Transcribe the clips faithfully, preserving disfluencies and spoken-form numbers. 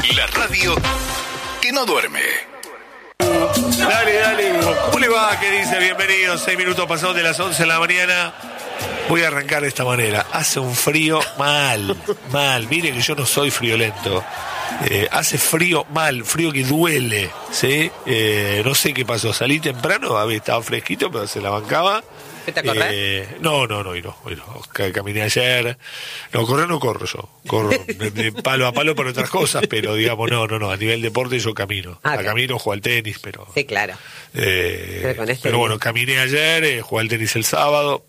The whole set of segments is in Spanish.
La radio que no duerme. Dale, dale. ¿Cómo le va? ¿Qué dice? Bienvenidos. Seis minutos pasados de las once de la mañana. Voy a arrancar de esta manera. Hace un frío mal, mal. Mire que yo no soy friolento. Eh, hace frío mal, frío que duele, ¿sí? Eh, no sé qué pasó. Salí temprano, a ver, estaba fresquito, pero se la bancaba. ¿Fuiste a correr? Eh, no, no, no, hoy no, hoy no. Caminé ayer. No, correr no corro yo. Corro de, de palo a palo por otras cosas, pero digamos, no, no, no. A nivel deporte yo camino. Ah, a okay. camino, juego al tenis, pero... Sí, claro. Eh, pero con este pero día. bueno, caminé ayer, eh, jugué al tenis el sábado.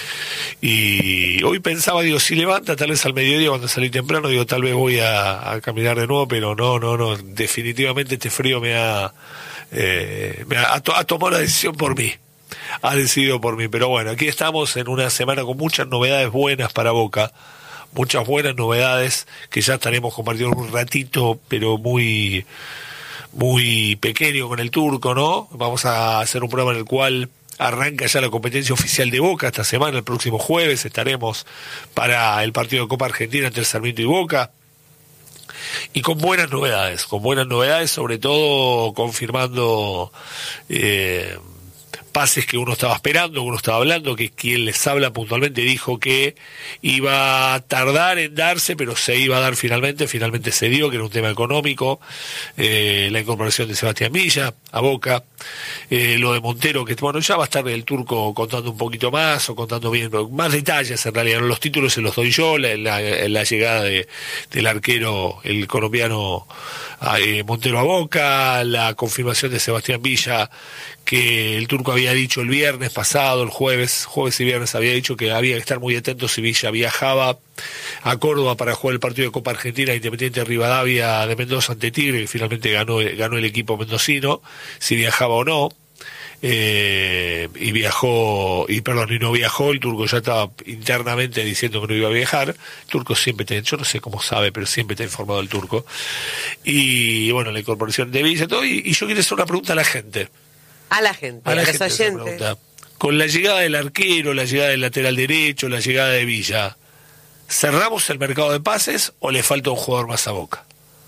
Y hoy pensaba, digo, si levanta, tal vez al mediodía cuando salí temprano, digo, tal vez voy a, a caminar de nuevo, pero no, no, no, definitivamente este frío me ha, eh, me ha, ha, to, ha tomado la decisión por mí, ha decidido por mí, pero bueno, aquí estamos en una semana con muchas novedades buenas para Boca, muchas buenas novedades que ya estaremos compartiendo un ratito, pero muy, muy pequeño con el Turco, ¿no? Vamos a hacer un programa en el cual arranca ya la competencia oficial de Boca esta semana, el próximo jueves estaremos para el partido de Copa Argentina entre Sarmiento y Boca, y con buenas novedades, con buenas novedades, sobre todo confirmando eh, pases que uno estaba esperando, que uno estaba hablando, que quien les habla puntualmente dijo que iba a tardar en darse, pero se iba a dar finalmente, finalmente se dio, que era un tema económico, eh, la incorporación de Sebastián Villa a Boca, eh, lo de Montero, que bueno, ya va a estar el Turco contando un poquito más, o contando bien, más detalles en realidad, los títulos se los doy yo, la, la, la llegada de, del arquero, el colombiano eh, Montero a Boca, la confirmación de Sebastián Villa, que el Turco había dicho el viernes pasado, el jueves, jueves y viernes había dicho que había que estar muy atentos si Villa viajaba a Córdoba para jugar el partido de Copa Argentina Independiente Rivadavia de Mendoza ante Tigre, que finalmente ganó, ganó el equipo mendocino, si viajaba o no. Eh, y viajó, y perdón, y no viajó, el Turco ya estaba internamente diciendo que no iba a viajar. El Turco siempre te, yo no sé cómo sabe, pero siempre te ha informado el Turco. Y bueno, la incorporación de Villa, todo, y, y yo quiero hacer una pregunta a la gente. A la gente, a, la a los gente oyentes. Con la llegada del arquero, la llegada del lateral derecho, la llegada de Villa, ¿cerramos el mercado de pases o le falta un jugador más a Boca?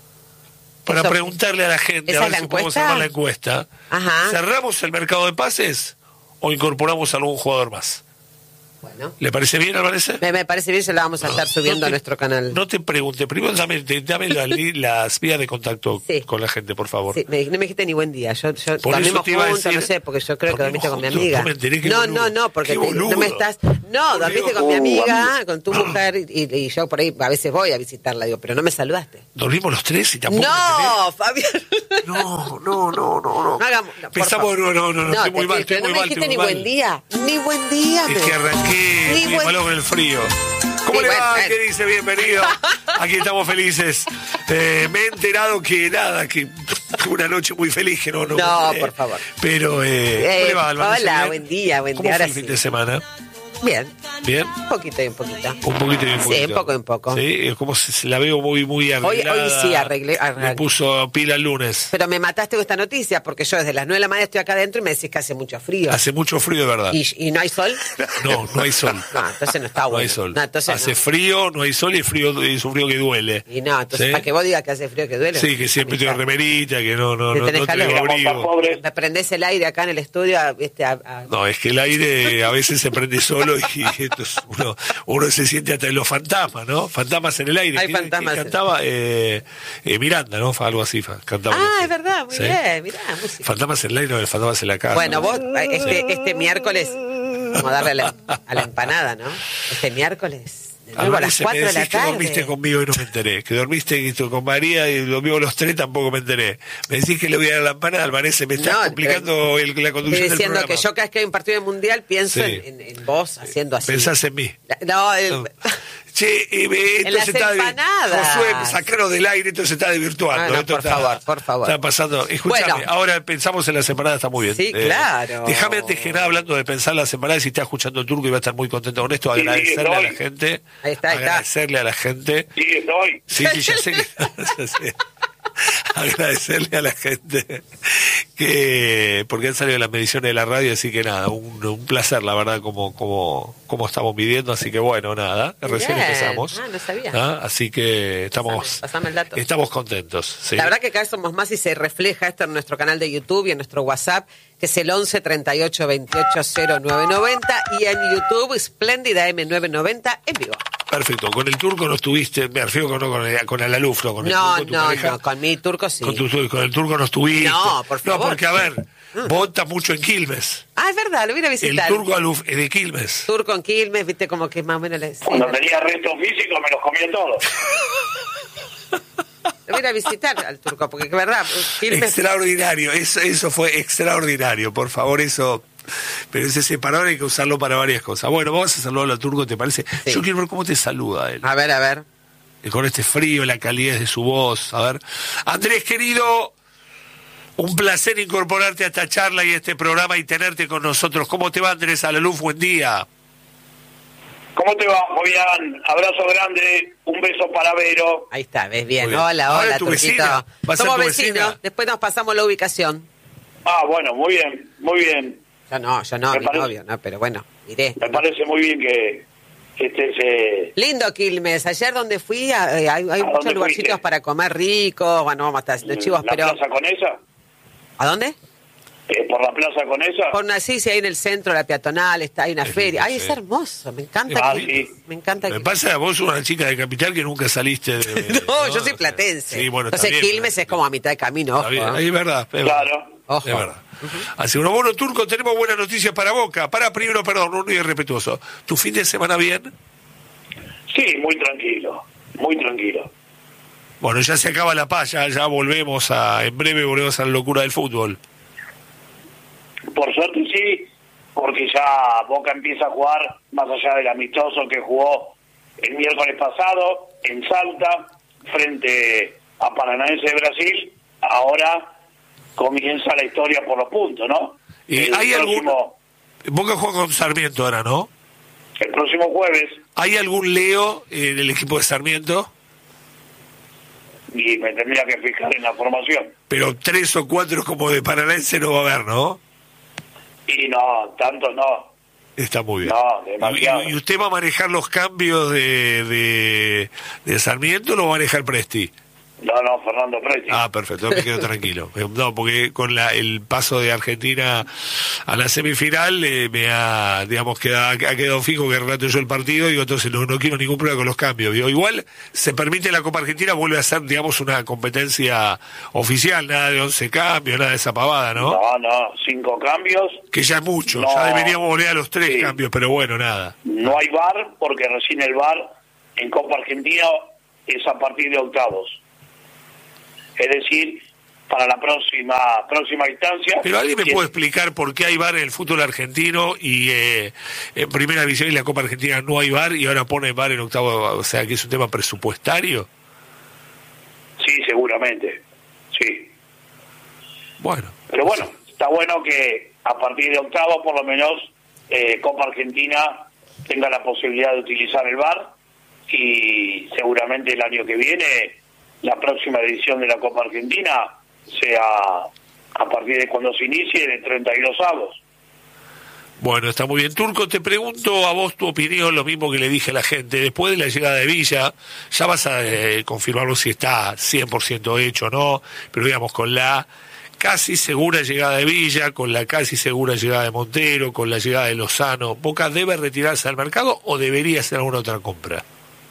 Para Eso, preguntarle a la gente, a ver si podemos armar la encuesta. Ajá. ¿Cerramos el mercado de pases o incorporamos a algún jugador más? Bueno. ¿Le parece bien, Alvarez? Me, me parece bien, se la vamos a estar subiendo no te, a nuestro canal. No te pregunte, primero dame, dame las, las vías de contacto sí. con la gente, por favor. Sí, me, no me dijiste ni buen día. Yo, yo por dormimos juntos, decir, no sé, porque yo creo que dormiste con mi amiga. No, me enteré que no, boludo. no, no, porque te, no me estás. No, por dormiste Dios. con mi amiga, uh, con tu mujer, y, y yo por ahí a veces voy a visitarla, digo, pero no me saludaste. ¿Dormimos los tres y tampoco? No, Fabián. No, no, no, no, no. No hagamos. No, Pensamos, no, no, no, no, estoy muy mal, estoy muy mal. No me dijiste ni buen día, ni buen día. Es que arranqué, ni estoy buen... malo con el frío. ¿Cómo sí, le bueno, va? bueno. ¿Qué dice? Bienvenido. Aquí estamos felices. Eh, me he enterado que nada, que una noche muy feliz que no, no. No, eh, por favor. Pero, eh, ¿cómo eh, le va, Alvarez? Hola, ¿Bien? buen día, buen ¿Cómo día. fue Ahora el fin sí. de semana? Bien. ¿Bien? Un poquito y un poquito. Un poquito y un poquito. Sí, un poco y un poco. Sí, es como si la veo muy, muy arreglada. Hoy, hoy sí arreglé, arreglé. Me puso pila el lunes. Pero me mataste con esta noticia, porque yo desde las nueve de la mañana estoy acá adentro y me decís que hace mucho frío. Hace mucho frío, de verdad. ¿Y, y no hay sol? No, no hay sol. No, entonces no está bueno. No hay sol. No, entonces hace no. frío, no hay sol y, frío, y es un frío que duele. Y no, entonces ¿sí? para que vos digas que hace frío que duele. Sí, que siempre tengo remerita, que no, no, no, no tengo abrigo. Me prendés el aire acá en el estudio. Este, a, a... No, es que el aire a veces se prende solo y esto es uno, uno se siente hasta en los fantasmas, ¿no? Fantasmas en el aire. Hay ¿Quién, fantasmas. quién cantaba? Eh, eh, Miranda, ¿no? Algo así, cantaba. Ah, así. es verdad, muy ¿sí? bien, mirá, música. Fantasmas en el aire, no, fantasmas en la casa. Bueno, vos, este, este miércoles, vamos a darle a la, a la empanada, ¿no? Este miércoles. De nuevo a las cuatro de la tarde. Que dormiste conmigo y no me enteré. Que dormiste con María y lo vimos los tres, tampoco me enteré. Me decís que le voy a dar la empanada, Alvarez, se me está no, complicando el, la conducción estoy del diciendo programa. que yo cada vez que hay un partido mundial pienso sí. en, en, en vos haciendo así. Pensás en mí. No, el... no. Che, eh, en las está empanadas. Josué, sacaron del aire, esto se está desvirtuando. Ah, no, esto por está, favor, por favor. Está pasando. Escúchame, bueno. ahora pensamos en las empanadas, está muy bien. Sí, eh, claro. Déjame antes que nada, hablando de pensar las empanadas, si está escuchando el Turco y va a estar muy contento con esto, agradecerle sí, a la gente. Ahí está, ahí está. agradecerle a la gente. Sí, estoy. Sí, sí, ya sé que... ya sé. agradecerle a la gente que porque han salido las mediciones de la radio, así que nada, un, un placer, la verdad, como como como estamos midiendo, así que bueno, nada, recién Bien. empezamos. Ah, no sabía. ¿Ah? Así que estamos Pasame, pasame el dato. estamos contentos. ¿Sí? La verdad que cada vez somos más y se refleja esto en nuestro canal de YouTube y en nuestro WhatsApp, que es el once treinta y ocho veintiocho cero nueve noventa, y en YouTube Espléndida M novecientos noventa en vivo. Perfecto. Con el turco no estuviste, me refiero con, no, con, el, con Alaluf, no con el No, turco, tu no, pareja. no, con mi turco sí. Con, tu, con el turco no estuviste. No, por favor. No, porque a ver, vos estás mucho en Quilmes. Ah, es verdad, lo vine a El visitar. turco Aluf es de Quilmes. Turco en Quilmes, viste, como que más o menos le... sí, Cuando lo- tenía restos físicos me los comía todos. Lo voy a ir a visitar al turco, porque es verdad, Quilmes... Extraordinario, eso, eso fue extraordinario, por favor, eso. Pero ese separador hay que usarlo para varias cosas. Bueno, vamos a saludar al turco, ¿te parece? Sí. Yo quiero ver cómo te saluda él. A ver, a ver. Con este frío, la calidez de su voz. A ver. Andrés, querido, un placer incorporarte a esta charla y a este programa y tenerte con nosotros. ¿Cómo te va, Andrés Alaluf? Buen día. ¿Cómo te va, Fabián? Abrazo grande, un beso para Vero. Ahí está, ves bien. Muy bien. Hola, Ahora hola, tu turquito. vecina. ¿Va a ser Somos tu vecinos, vecina? después nos pasamos la ubicación. Ah, bueno, muy bien, muy bien. Yo no, yo no, Me mi parece- novio, no, pero bueno, miré. Me parece muy bien que estés... Eh, Lindo Quilmes, ayer donde fui eh, hay, hay ¿A muchos dónde lugarcitos fuiste? para comer rico, bueno, vamos a estar haciendo chivos, ¿La pero... Plaza Conesa? ¿A dónde? Eh, ¿Por la Plaza Conesa? Por una, sí, sí, ahí en el centro, la peatonal, está, hay una Es feria. lindo, Ay, sí. es hermoso, me encanta Ah, Quilmes, sí. me encanta Me Quilmes. pasa, vos sos una chica de capital que nunca saliste de... No, yo soy platense. Sí, bueno, Entonces está bien, Quilmes pero- es como a mitad de camino, Está ojo. bien, ¿eh? ahí es verdad. Es verdad. Claro. Ojo. Es verdad. Así que, bueno, turco, tenemos buenas noticias para Boca. Para primero, perdón, no es respetuoso. ¿Tu fin de semana bien? Sí, muy tranquilo, muy tranquilo. Bueno, ya se acaba la paz, ya, ya volvemos a, en breve volvemos a la locura del fútbol. Por suerte sí, porque ya Boca empieza a jugar más allá del amistoso que jugó el miércoles pasado en Salta frente a Paranaense de Brasil. Ahora comienza la historia por los puntos, ¿no? ¿Y el hay algún... próximo, Boca juega con Sarmiento ahora, ¿no? el próximo jueves, ¿Hay algún Leo en el equipo de Sarmiento? y me tendría que fijar en la formación. Pero tres o cuatro como de Paranaense no va a haber, ¿no? Y no, tanto no. Está muy bien. No, demasiado. ¿Y, y usted va a manejar los cambios de, de, de Sarmiento o lo va a manejar Presti? No, no, Fernando Presti. Ah, perfecto, me quedo tranquilo. No, porque con la, el paso de Argentina a la semifinal eh, me ha, digamos, queda, ha quedado fijo que relato yo el partido y digo, entonces no, no quiero ningún problema con los cambios. Digo, igual se permite la Copa Argentina, vuelve a ser, digamos, una competencia oficial, nada de once cambios, nada de esa pavada, ¿no? No, no, cinco cambios. Que ya es mucho, No. ya deberíamos volver a los tres Sí. cambios, pero bueno, nada. No hay V A R porque recién el V A R en Copa Argentina es a partir de octavos. Es decir, para la próxima próxima instancia... Pero alguien me que- puede explicar por qué hay V A R en el fútbol argentino y eh, en Primera División y la Copa Argentina no hay V A R y ahora pone V A R en octavo, o sea, que es un tema presupuestario. Sí, seguramente, sí. Bueno. Pero bueno, está bueno que a partir de octavo, por lo menos, eh, Copa Argentina tenga la posibilidad de utilizar el V A R y seguramente el año que viene, la próxima edición de la Copa Argentina sea a partir de cuando se inicie de treinta y dos avos. Bueno, está muy bien. Turco, te pregunto a vos tu opinión, lo mismo que le dije a la gente. Después de la llegada de Villa, ya vas a eh, confirmarlo si está cien por ciento hecho o no, pero digamos, con la casi segura llegada de Villa, con la casi segura llegada de Montero, con la llegada de Lozano, ¿Boca debe retirarse del mercado o debería hacer alguna otra compra?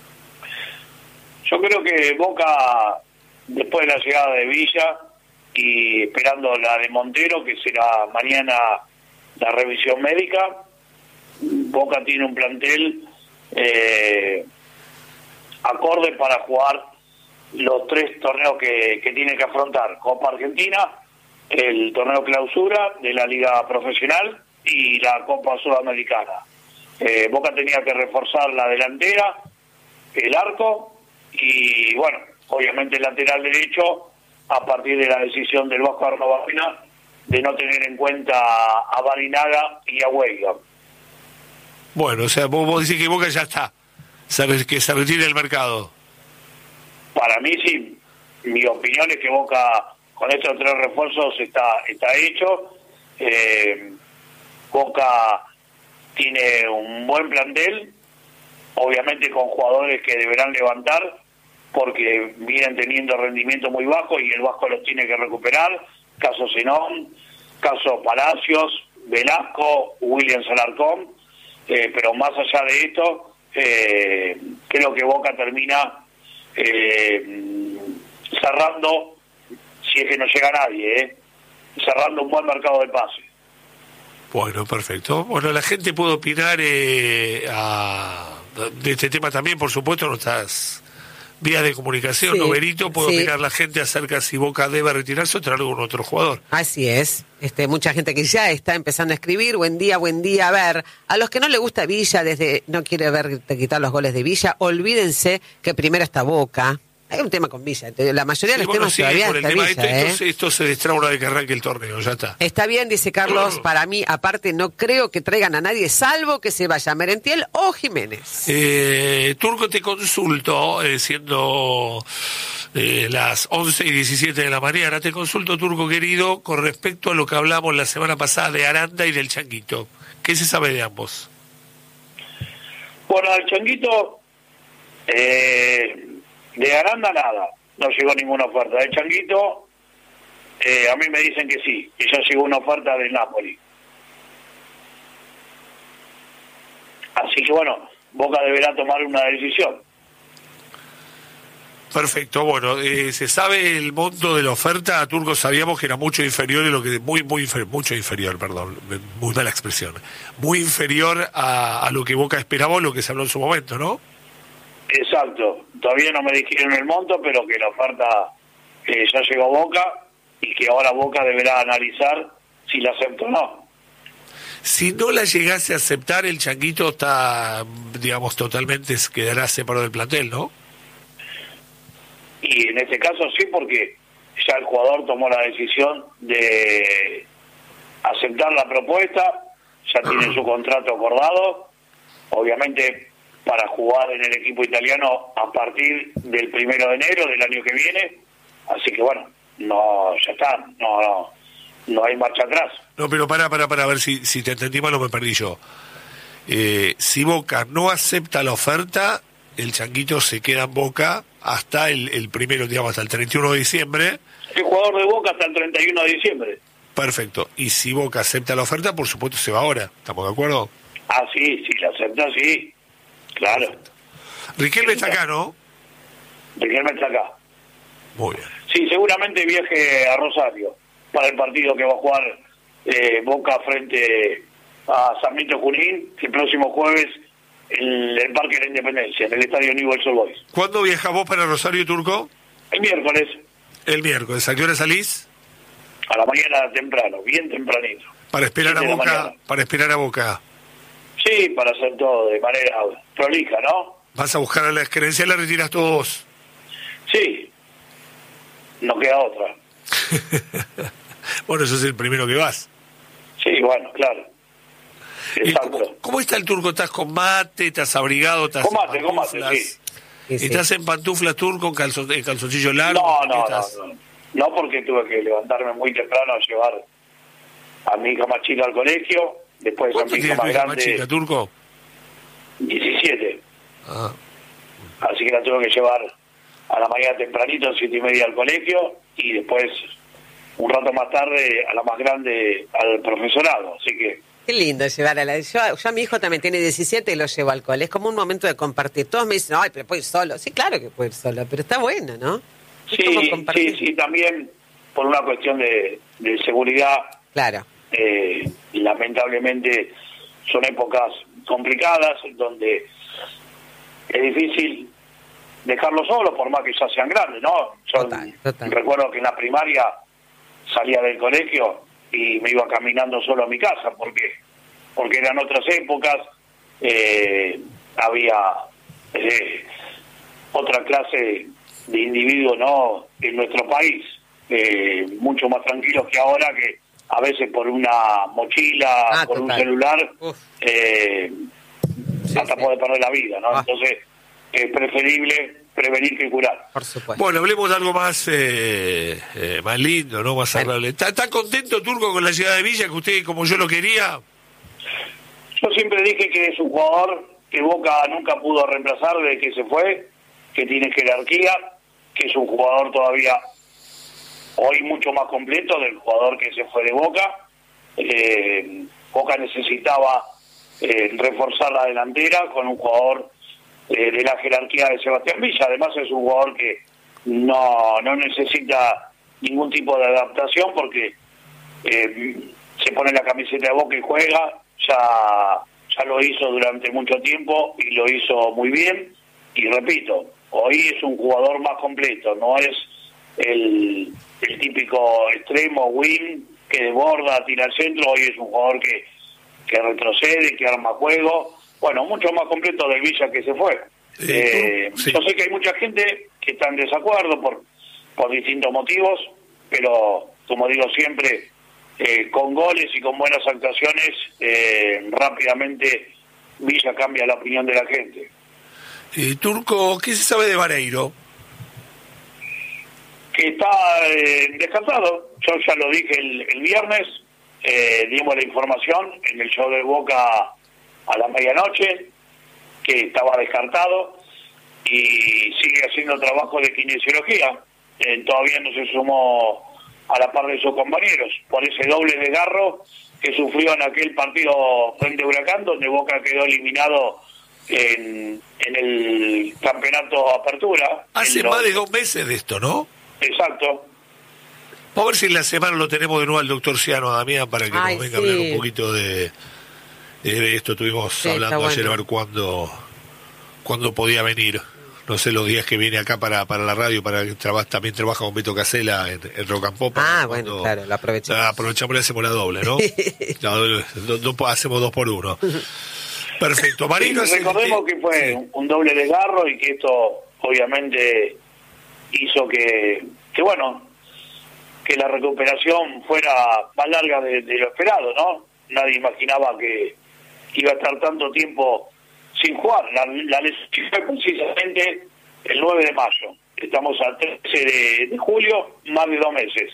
Yo creo que Boca, después de la llegada de Villa y esperando la de Montero, que será mañana la revisión médica, Boca tiene un plantel eh, acorde para jugar los tres torneos que, que tiene que afrontar: Copa Argentina, el torneo clausura de la Liga Profesional y la Copa Sudamericana. Eh, Boca tenía que reforzar la delantera, el arco y, bueno, obviamente el lateral derecho, a partir de la decisión del Vasco Arnobarrena de no tener en cuenta a Barinaga y a Weiga. Bueno, o sea, vos, vos decís que Boca ya está, se re- que se retire del mercado. Para mí sí, mi opinión es que Boca con estos tres refuerzos está está hecho. eh, Boca tiene un buen plantel, obviamente con jugadores que deberán levantar porque vienen teniendo rendimiento muy bajo y el Vasco los tiene que recuperar, caso Zenón, caso Palacios, Velasco, William Alarcón, eh, pero más allá de esto, eh, creo que Boca termina eh, cerrando, si es que no llega nadie, eh, cerrando un buen mercado de pase. Bueno, perfecto. Bueno, la gente puede opinar eh, a, de este tema también, por supuesto, en nuestras vías de comunicación. Sí, Noverito, puede sí. opinar la gente acerca de si Boca debe retirarse o traer algún otro jugador. Así es. Este, mucha gente que ya está empezando a escribir. Buen día, buen día. A ver, a los que no le gusta Villa, desde no quiere ver quitar los goles de Villa, olvídense que primero está Boca. Hay un tema con Villa. La mayoría Sí, de los bueno, temas sí, todavía por el está tema Villa, este, ¿eh? esto, esto se destraba una vez que arranque el torneo, ya está. Está bien, dice Carlos, para mí, aparte, no creo que traigan a nadie, salvo que se vaya Merentiel o Jiménez. Eh, Turco, te consulto, eh, siendo eh, las once y diecisiete de la mañana, te consulto, Turco querido, con respecto a lo que hablamos la semana pasada de Aranda y del Changuito. ¿Qué se sabe de ambos? Bueno, el Changuito, eh, de Aranda nada, no llegó ninguna oferta. De Changuito, eh, a mí me dicen que sí, que ya llegó una oferta del Napoli. Así que bueno, Boca deberá tomar una decisión. Perfecto, bueno, eh, ¿se sabe el monto de la oferta? Turco, sabíamos que era mucho inferior a lo que, muy, muy inferior, mucho inferior, perdón, muy mala expresión, muy inferior a, a lo que Boca esperaba o lo que se habló en su momento, ¿no? Exacto, todavía no me dijeron el monto, pero que la oferta eh, ya llegó a Boca y que ahora Boca deberá analizar si la acepta o no. Si no la llegase a aceptar, el Changuito está, digamos, totalmente quedará separado del plantel, ¿no? Y en este caso sí, porque ya el jugador tomó la decisión de aceptar la propuesta, ya tiene su contrato acordado, obviamente para jugar en el equipo italiano a partir del primero de enero del año que viene, así que bueno, no, ya está, no, no, no hay marcha atrás. No, pero para, para, para, a ver si, si te entendí mal o me perdí yo. Eh, si Boca no acepta la oferta, el Changuito se queda en Boca hasta el, el primero, digamos, hasta el treinta y uno de diciembre. El jugador de Boca hasta el treinta y uno de diciembre. Perfecto. Y si Boca acepta la oferta, por supuesto se va ahora. ¿Estamos de acuerdo? Ah, sí, sí, la acepta, sí. Claro. Riquelme está acá, ¿no? Riquelme está acá. Muy bien. Sí, seguramente viaje a Rosario para el partido que va a jugar eh, Boca frente a Sarmiento Junín el próximo jueves en el Parque de la Independencia, en el Estadio Newell's Old Boys. ¿Cuándo viajas vos para Rosario, Turco? El miércoles, El miércoles. ¿A qué hora salís? a la mañana temprano, bien tempranito. Para esperar a siete de la Boca. mañana. Para esperar a Boca. Sí, para hacer todo de manera prolija, ¿no? Vas a buscar a las credenciales, la retiras todos. Sí, no queda otra. Bueno, eso es el primero que vas. Sí, bueno, claro. ¿Y Exacto. cómo, cómo está el Turco? ¿Estás con mate? ¿Estás abrigado? ¿Estás Con en mate, con mate, pantuflas? sí. Sí, sí. ¿Estás en pantuflas, Turco, en calzo, en calzoncillo largo? No, ¿Qué no, no, estás? no. No, porque tuve que levantarme muy temprano a llevar a mi hija más chica al colegio, después a ¿Cuánto mi hija tiene tu más hija más grande, chica, Turco? diecisiete. Ah, Así que la tuve que llevar a la mañana tempranito, siete y media al colegio, y después, un rato más tarde, a la más grande al profesorado. Así que, Qué lindo llevar a la... Yo, yo a mi hijo también tiene diecisiete y lo llevo al cole. Es como un momento de compartir. Todos me dicen, ay, pero puedo ir solo. Sí, claro que puedo ir solo, pero está bueno, ¿no? Es como sí, compartir. sí, sí, también por una cuestión de, de seguridad, Claro. eh, lamentablemente son épocas complicadas donde es difícil dejarlo solo, por más que ya sean grandes, ¿no? Yo Total, total. recuerdo que en la primaria salía del colegio y me iba caminando solo a mi casa, porque porque eran otras épocas, eh, había eh, otra clase de individuos, ¿no?, en nuestro país, eh, mucho más tranquilos que ahora, que a veces por una mochila, Ah, por total. un celular, Uf. eh, Sí, hasta sí. puede perder la vida, ¿no? Ah. Entonces es preferible prevenir que curar. Por supuesto. Bueno, hablemos de algo más eh, eh, más lindo, ¿no? Más agradable. ¿Está, ¿Está contento, Turco, con la llegada de Villa, que usted, como yo lo quería? Yo siempre dije que es un jugador que Boca nunca pudo reemplazar desde que se fue, que tiene jerarquía, que es un jugador todavía hoy mucho más completo del jugador que se fue de Boca. Eh, Boca necesitaba eh, reforzar la delantera con un jugador eh, de la jerarquía de Sebastián Villa. Además es un jugador que no, no necesita ningún tipo de adaptación porque eh, se pone la camiseta de Boca y juega. Ya, ya lo hizo durante mucho tiempo y lo hizo muy bien. Y repito, hoy es un jugador más completo, no es el, el típico extremo win que desborda, tira al centro. Hoy es un jugador que, que retrocede, que arma juego. Bueno, mucho más completo del Villa que se fue. Sí, eh, sí. Yo sé que hay mucha gente que está en desacuerdo por, por distintos motivos, pero como digo siempre, eh, con goles y con buenas actuaciones, eh, rápidamente Villa cambia la opinión de la gente. Eh, Turco, ¿qué se sabe de Vareiro? Que está eh, descartado. Yo ya lo dije el, el viernes, eh, dimos la información en el show de Boca a la medianoche, que estaba descartado y sigue haciendo trabajo de kinesiología. Eh, todavía no se sumó a la par de sus compañeros por ese doble desgarro que sufrió en aquel partido frente a Huracán, donde Boca quedó eliminado en, en el campeonato Apertura. Hace más de dos meses de esto, ¿no? Exacto. Vamos a ver si en la semana lo tenemos de nuevo al doctor Ciano Damián para que Ay, nos venga sí. a hablar un poquito de, de esto. Estuvimos Sí, hablando está ayer bueno. a ver cuándo, cuándo podía venir. No sé los días que viene acá para, para la radio, para que traba, también trabaja con Beto Casella en, en Rock and Pop. Ah, cuando- bueno, claro, lo aprovechamos. Ah, aprovechamos y hacemos la doble, ¿no? No, do- do- do- hacemos dos por uno. Perfecto. Marino es el Recordemos que fue un, un doble desgarro y que esto obviamente hizo que, que bueno, que la recuperación fuera más larga de, de lo esperado, ¿no? Nadie imaginaba que iba a estar tanto tiempo sin jugar. La, la lesión fue precisamente el nueve de mayo. Estamos a trece de, de julio, más de dos meses.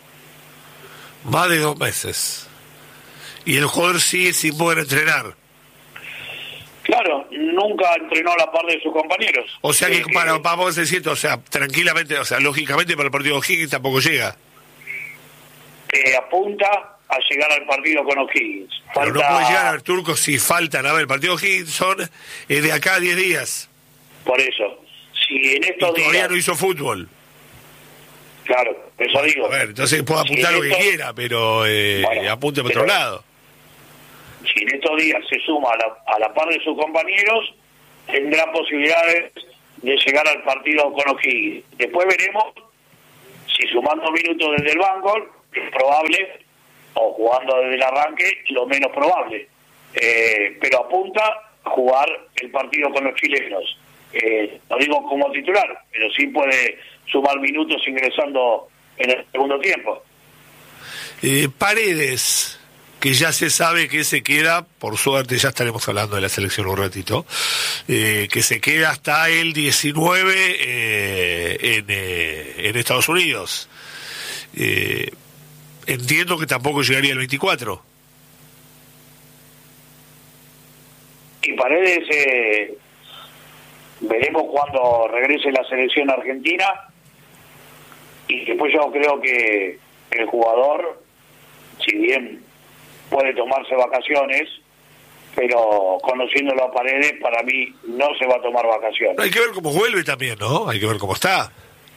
Más de dos meses. Y el jugador sigue sin poder entrenar. Claro, nunca entrenó a la par de sus compañeros. O sea que, Eh, para, eh, vamos a decir, o sea, tranquilamente, o sea, lógicamente para el partido de O'Higgins tampoco llega. que apunta a llegar al partido con O'Higgins. Pero no Falta- puede llegar a ver turco si faltan. A ver, el partido de O'Higgins son eh, de acá a diez días. Por eso, si en Y estos todavía días... no hizo fútbol. Claro, eso digo. A ver, entonces puede Si apuntar en lo que estos- quiera, pero eh, Bueno, apunte por pero- otro lado. Si en estos días se suma a la, a la par de sus compañeros, tendrá posibilidades de llegar al partido con O'Higgins. Después veremos si sumando minutos desde el banco es probable, o jugando desde el arranque, lo menos probable. Eh, pero apunta a jugar el partido con los chilenos. Eh, no digo como titular, pero sí puede sumar minutos ingresando en el segundo tiempo. Eh, Paredes, que ya se sabe que se queda, por suerte ya estaremos hablando de la selección un ratito, eh, que se queda hasta el diecinueve eh, en, eh, en Estados Unidos. Eh, entiendo que tampoco llegaría el veinticuatro. Y Paredes, eh, veremos cuando regrese la selección argentina, y después yo creo que el jugador, si bien puede tomarse vacaciones, pero conociéndolo a Paredes, para mí no se va a tomar vacaciones. Hay que ver cómo vuelve también, ¿no? Hay que ver cómo está.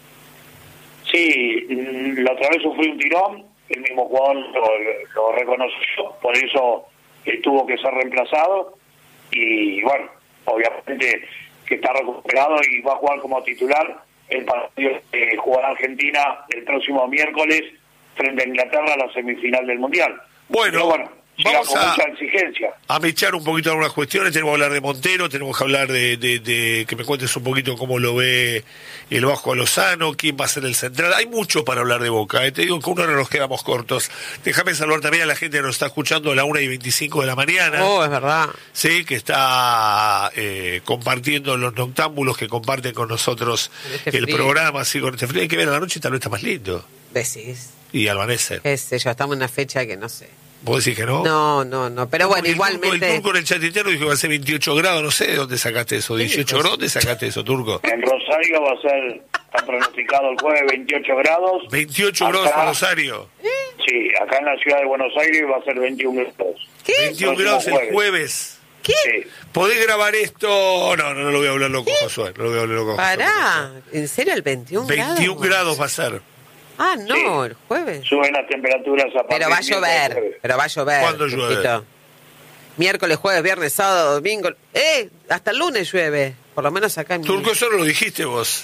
Sí, mm, la otra vez sufrió un tirón, el mismo jugador lo, lo reconoció, por eso él tuvo que ser reemplazado, y bueno, obviamente que está recuperado y va a jugar como titular el partido que jugará Argentina el próximo miércoles frente a Inglaterra, a la semifinal del Mundial. Bueno, Pero bueno, llega vamos con a, mucha exigencia. a mechar un poquito algunas cuestiones. Tenemos que hablar de Montero, tenemos que hablar de, de, de que me cuentes un poquito cómo lo ve el Vasco Lozano, quién va a ser el central. Hay mucho para hablar de Boca, ¿eh? Te digo que uno no nos quedamos cortos. Déjame saludar también a la gente que nos está escuchando a la una y veinticinco de la mañana. Oh, es verdad. Sí, que está eh, compartiendo los noctámbulos que comparten con nosotros Este el frío. programa, así con este frío. Hay que ver a la noche, tal vez está más lindo. Decís. Y Albanese. Qué sé yo, estamos en una fecha que no sé. ¿Vos decís que no? No, no, no. Pero bueno, El turco- igualmente. El turco en el chat interno dijo que va a ser veintiocho grados, no sé de dónde sacaste eso. dieciocho grados, ¿dónde sacaste eso, turco? En Rosario va a ser, está pronosticado el jueves veintiocho grados. veintiocho Acá- grados para Rosario. Sí, acá en la ciudad de Buenos Aires va a ser veintiún grados. ¿Qué? veintiún Próximo grados el jueves. jueves. ¿Qué? Sí. ¿Podés grabar esto? No, no, no lo voy a hablar loco, Josué. No lo voy a hablar loco. Pará. ¿En serio el veintiún grados? veintiún grados va a ser. Ah, no, Sí. el jueves. Suben las temperaturas a partir Pero va a del miércoles llover, jueves. pero va a llover. ¿Cuándo llueve? Turquito. Miércoles, jueves, viernes, sábado, domingo. ¡Eh! Hasta el lunes llueve. Por lo menos acá en mi... Turco, eso no lo dijiste vos.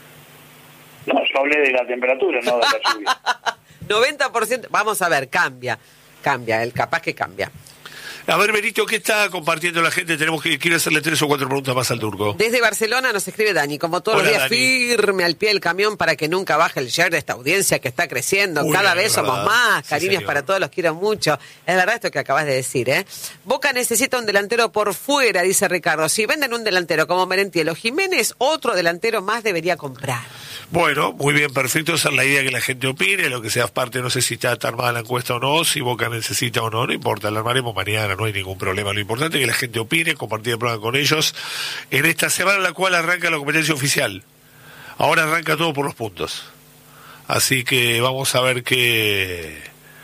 No, yo hablé de la temperatura, no de la lluvia. noventa por ciento. Vamos a ver, cambia. Cambia, el capaz que cambia. A ver, Benito, ¿qué está compartiendo la gente? Tenemos que quiero hacerle tres o cuatro preguntas más al turco. Desde Barcelona nos escribe Dani, como todos Hola, los días, Dani. firme al pie del camión para que nunca baje el share de esta audiencia que está creciendo. Uy, Cada es vez somos verdad. más. Sí, Cariños señor. para todos, los quiero mucho. Es verdad esto que acabas de decir, ¿eh? Boca necesita un delantero por fuera, dice Ricardo. Si venden un delantero como Merentiel o Jiménez, otro delantero más debería comprar. Bueno, muy bien, perfecto. Esa es la idea que la gente opine, lo que sea parte, no sé si está armada la encuesta o no, si Boca necesita o no, no importa, la armaremos mañana, no hay ningún problema. Lo importante es que la gente opine, compartir el programa con ellos en esta semana en la cual arranca la competencia oficial. Ahora arranca todo por los puntos. Así que vamos a ver qué...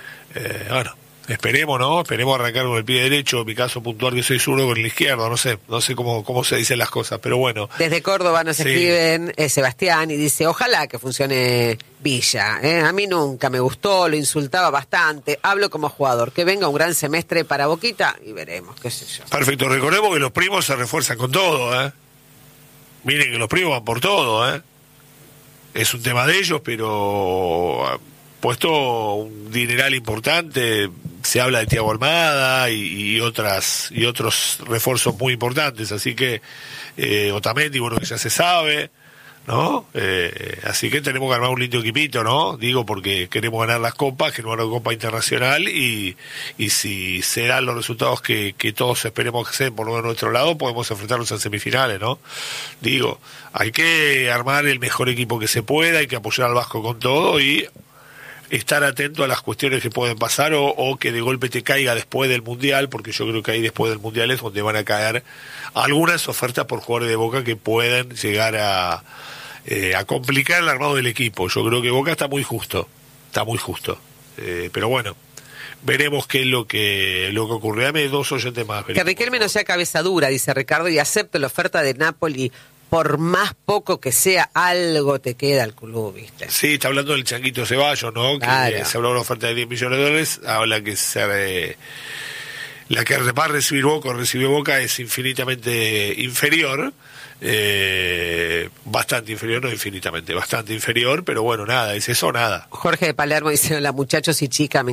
Eh, bueno, esperemos, ¿no? Esperemos arrancar con el pie derecho, en mi caso puntual que soy zurdo con el izquierdo, no sé, no sé cómo, cómo se dicen las cosas, pero bueno. Desde Córdoba nos Sí. escriben eh, Sebastián y dice, ojalá que funcione Villa. ¿eh? A mí nunca me gustó, lo insultaba bastante. Hablo como jugador. Que venga un gran semestre para Boquita y veremos, qué sé yo. Perfecto, recordemos que los primos se refuerzan con todo, ¿eh? Miren que los primos van por todo, ¿eh? Es un tema de ellos, pero ha puesto un dineral importante. Se habla de Thiago Almada y, y otras y otros refuerzos muy importantes, así que eh, Otamendi, bueno, que ya se sabe, ¿no? Eh, así que tenemos que armar un lindo equipito, ¿no? Digo, porque queremos ganar las copas, queremos ganar la Copa Internacional y, y si se dan los resultados que, que todos esperemos que sean por lo menos de nuestro lado, podemos enfrentarnos en semifinales, ¿no? Digo, hay que armar el mejor equipo que se pueda, hay que apoyar al Vasco con todo y estar atento a las cuestiones que pueden pasar o, o que de golpe te caiga después del Mundial, porque yo creo que ahí después del Mundial es donde van a caer algunas ofertas por jugadores de Boca que pueden llegar a, eh, a complicar el armado del equipo. Yo creo que Boca está muy justo, está muy justo. Eh, pero bueno, veremos qué es lo que lo que ocurre. Dame dos oyentes más. Que Benito, Riquelme por no sea cabeza dura, dice Ricardo, y acepte la oferta de Napoli. Por más poco que sea, algo te queda al club, ¿viste? Sí, está hablando del Changuito Ceballos, ¿no? Claro. Que se habló de una oferta de diez millones de dólares, habla que se, eh, la que va a recibir Boca o recibió Boca es infinitamente inferior, eh, bastante inferior, no infinitamente, bastante inferior, pero bueno, nada, es eso, nada. Jorge de Palermo dice, hola muchachos y chicas, me